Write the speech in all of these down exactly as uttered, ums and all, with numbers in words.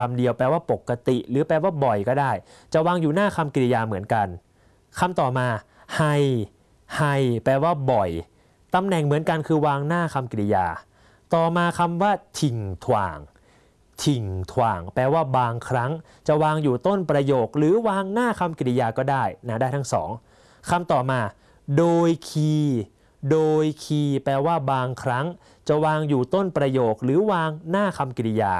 คำเดียวแปลว่าปกติหรือแปลว่าบ่อยก็ได้จะวางอยู่หน้าคำกริยาเหมือนกันคำต่อมาให้ให้แปลว่าบ่อยตำแหน่งเหมือนกันคือวางหน้าคำกริยาต่อมาคำว่าถิ่งถว่างถิ่งถว่างแปลว่าบางครั้งจะวางอยู่ต้นประโยคหรือวางหน้าคำกริยาก็ได้นะได้ทั้งสองคำต่อมาโดยคีโดยคีแปลว่าบางครั้งจะวางอยู่ต้นประโยคหรือวางหน้าคำกริยา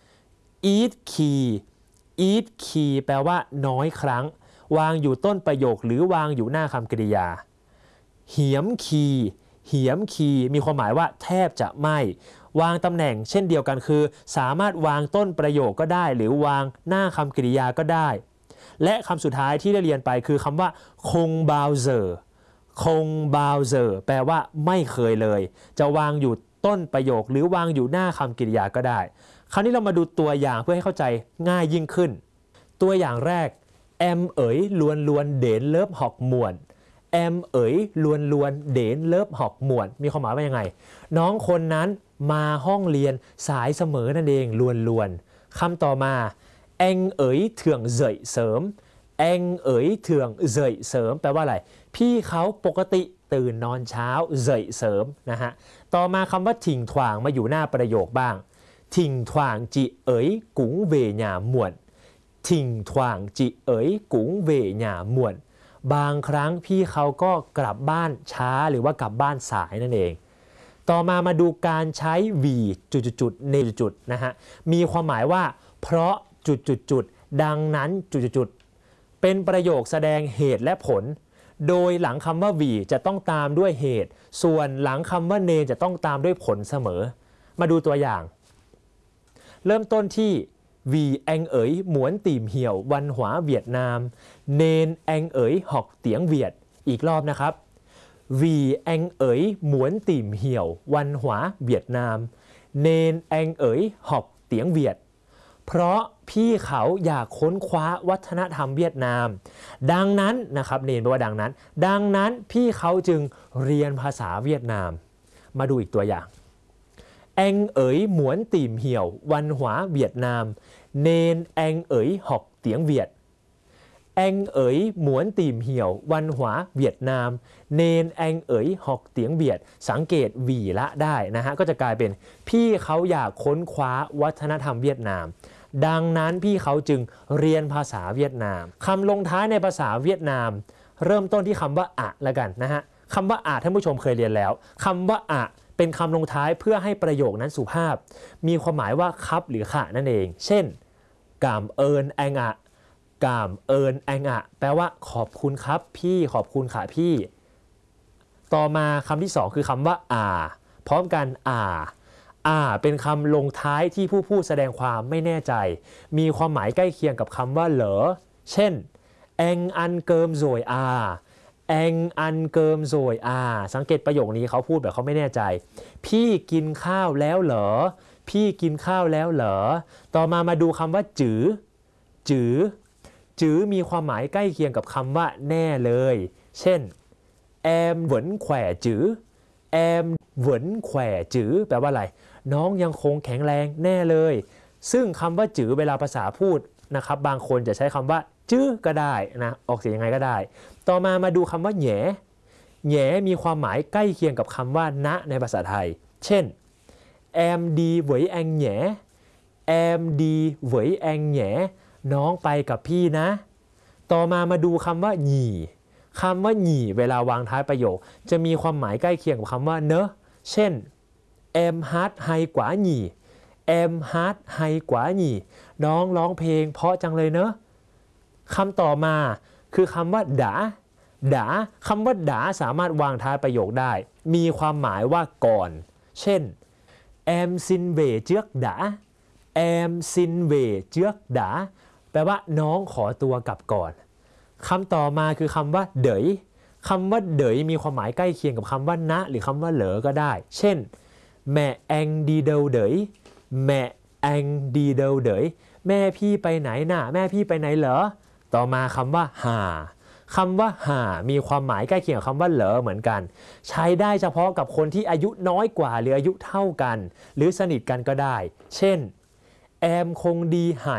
eat key eat key แปลว่าน้อยครั้งวางอยู่ต้นประโยคหรือวางอยู่หน้าคำกริยาเหียมคีเหียมคีมีความหมายว่าแทบจะไม่วางตำแหน่งเช่นเดียวกันคือสามารถวางต้นประโยคก็ได้หรือวางหน้าคำกริยาก็ได้และคำสุดท้ายที่ได้เรียนไปคือคำว่าคงบาวเซอร์คงบาวเซอร์แปลว่าไม่เคยเลยจะวางอยู่ต้นประโยคหรือวางอยู่หน้าคำกริยาก็ได้คราวนี้เรามาดูตัวอย่างเพื่อให้เข้าใจง่ายยิ่งขึ้นตัวอย่างแรกแอมเอ๋ยลวนลวนเด่นเลิฟหอกม่วนแอมเอ๋ยลวนลวนเด่นเลิฟหอกม่วนมีความหมายว่ายังไงน้องคนนั้นมาห้องเรียนสายเสมอนั่นเองลวนลวนคำต่อมาแองเอ๋ยเถื่องเจยเสริมแองเอ๋ยเถื่องเจยเสริมแปลว่าอะไรพี่เขาปกติตื่นนอนเช้าเจยเสริมนะฮะต่อมาคำว่าถิ่งถว่างมาอยู่หน้าประโยคบ้างถิ่งถว่างจีเอ๋ยกุ๋งเวหย่าม่วนถิ่งถว่างจีเอ๋ยกุ๋งเวหย่าม่วนบางครั้งพี่เขาก็กลับบ้านช้าหรือว่ากลับบ้านสายนั่นเองต่อมามาดูการใช้วีจุดๆในจุดๆนะฮะมีความหมายว่าเพราะจุดๆๆดังนั้นจุดๆเป็นประโยคแสดงเหตุและผลโดยหลังคำว่าวีจะต้องตามด้วยเหตุส่วนหลังคำว่าเนจะต้องตามด้วยผลเสมอมาดูตัวอย่างเริ่มต้นที่วีแองเอ๋ยหมวนตีมเหี่ยววันหวาเวียดนามเนนแองเอ๋ยหอกเตียงเวียดอีกรอบนะครับวีแองเอ๋ยหมวนตีมเหี่ยววันหวาเวียดนามเนนแองเอ๋ยหอกเตียงเวียดเพราะพี่เขาอยากค้นคว้าวัฒนธรรมเวียดนามดังนั้นนะครับเนนแปลว่าดังนั้นดังนั้นพี่เขาจึงเรียนภาษาเวียดนามมาดูอีกตัวอย่างแองเอ๋ยหมวนตีมเหี่ยววันหวาเวียดนามเนนแองเอ๋ยหอกเตียงเวียดแองเอ๋ยหมวนตีมเหี่ยววันหวาเวียดนามเนนแองเอ๋ยหอกเตียงเวียดสังเกตวีละได้นะฮะก็จะกลายเป็นพี่เขาอยากค้นคว้าวัฒนธรรมเวียดนามดังนั้นพี่เขาจึงเรียนภาษาเวียดนามคำลงท้ายในภาษาเวียดนามเริ่มต้นที่คำว่าอะละกันนะฮะคำว่าอะท่านผู้ชมเคยเรียนแล้วคำว่าอะเป็นคำลงท้ายเพื่อให้ประโยคนั้นสุภาพมีความหมายว่าครับหรือค่ะนั่นเองเช่นกามเอิญแองอะกามเอิญแองอะแปลว่าขอบคุณครับพี่ขอบคุณค่ะพี่ต่อมาคำที่สองคือคำว่าอ่าพร้อมกันอ่าอ่าเป็นคำลงท้ายที่ผู้พูดแสดงความไม่แน่ใจมีความหมายใกล้เคียงกับคำว่าเหรอเช่นแองอันเกิมโซยอาแองอันเกิมโซยอาสังเกตประโยคนี้เขาพูดแบบเขาไม่แน่ใจพี่กินข้าวแล้วเหรอพี่กินข้าวแล้วเหรอต่อมามาดูคำว่าจื๋อจื๋อจื๋อมีความหมายใกล้เคียงกับคำว่าแน่เลยเช่นแอมเหวินแขว่จื๋อแอมเหวินแขว่จื๋อแปลว่าอะไรน้องยังคงแข็งแรงแน่เลยซึ่งคำว่าจื๋อเวลาภาษาพูดนะครับบางคนจะใช้คำว่าจื้อก็ได้นะออกเสียงยังไงก็ได้ต่อมามาดูคำว่าแหน่แหน่มีความหมายใกล้เคียงกับคำว่าณในภาษาไทยเช่นแอมดีเหวยแองแหน่แอมดีเหวยแองแหน่น้องไปกับพี่นะต่อมามาดูคำว่าหยี่คำว่าหยี่เวลาวางท้ายประโยคจะมีความหมายใกล้เคียงกับคำว่าเนอะเช่นแอมฮาร์ดไฮกว่าหยี่แอมฮาร์ดไฮกว่าหยี่น้องร้องเพลงเพราะจังเลยเนอะคำต่อมาคือคำว่าดาดาคำว่าดาสามารถวางท้ายประโยคได้มีความหมายว่าก่อนเช่นแอมซินเวเจือกดาแอมซินเวเจือกดาแปลว่าน้องขอตัวกลับก่อนคำต่อมาคือคำว่าเดยคำว่าเดยมีความหมายใกล้เคียงกับคำว่าณหรือคำว่าเหลอก็ได้เช่นแม่แองดีเดลเดยแม่แองดีเดลเดยแม่พี่ไปไหนน่ะแม่พี่ไปไหนเหรอต่อมาคำว่าหาคำว่าหามีความหมายใกล้เคียงกับคำว่าเหลอเหมือนกันใช้ได้เฉพาะกับคนที่อายุน้อยกว่าหรืออายุเท่ากันหรือสนิทกันก็ได้เช่นแอมคงดีหาย